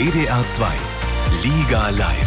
WDR 2 Liga live.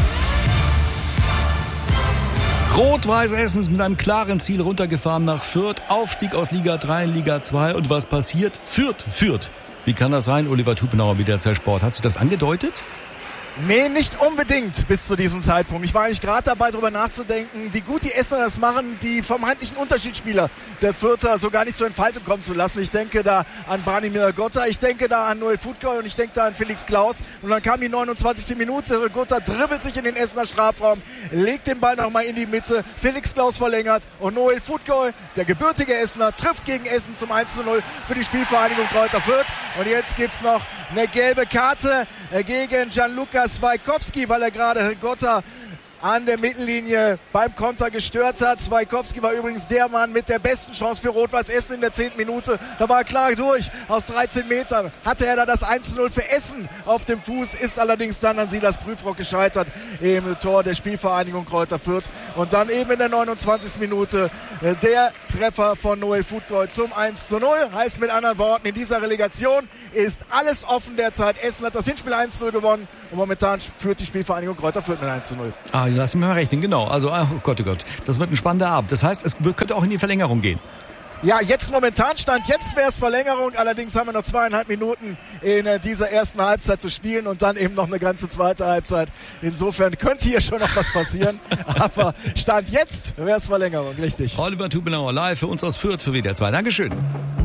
Rot-Weiß Essen ist mit einem klaren Ziel runtergefahren nach Fürth. Aufstieg aus Liga 3 in Liga 2. Und was passiert? Fürth. Wie kann das sein? Oliver Tupenauer, WDR Sport. Hat sich das angedeutet? Nee, nicht unbedingt bis zu diesem Zeitpunkt. Ich war eigentlich gerade dabei, darüber nachzudenken, wie gut die Essener das machen, die vermeintlichen Unterschiedsspieler der Fürther so gar nicht zur Entfaltung kommen zu lassen. Ich denke da an Branimir Gotta, ich denke da an Noel Futgol und ich denke da an Felix Klaus. Und dann kam die 29. Minute. Gotta dribbelt sich in den Essener Strafraum, legt den Ball nochmal in die Mitte. Felix Klaus verlängert und Noel Futgol, der gebürtige Essener, trifft gegen Essen zum 1:0 für die Spielvereinigung Greuther Fürth. Und jetzt gibt's noch eine gelbe Karte gegen Gianluca Swaikowski, weil er gerade Gotta an der Mittellinie beim Konter gestört hat. Swaikowski war übrigens der Mann mit der besten Chance für Rot-Weiß Essen in der 10. Minute. Da war er klar durch. Aus 13 Metern hatte er da das 1:0 für Essen auf dem Fuß, ist allerdings dann an Silas Prüfrock gescheitert im Tor der Spielvereinigung Greuther Fürth. Und dann eben in der 29. Minute der Treffer von Noel Futgol zum 1:0. Heißt mit anderen Worten, in dieser Relegation ist alles offen derzeit. Essen hat das Hinspiel 1:0 gewonnen und momentan führt die Spielvereinigung Greuther Fürth mit 1:0. Lass mich mal rechnen, genau. Also, oh Gott, das wird ein spannender Abend. Das heißt, es könnte auch in die Verlängerung gehen. Ja, jetzt momentan jetzt wäre es Verlängerung. Allerdings haben wir noch 2,5 Minuten in dieser ersten Halbzeit zu spielen und dann eben noch eine ganze zweite Halbzeit. Insofern könnte hier schon noch was passieren. Aber Stand jetzt wäre es Verlängerung, richtig. Oliver Tupenauer live für uns aus Fürth für WDR 2. Dankeschön.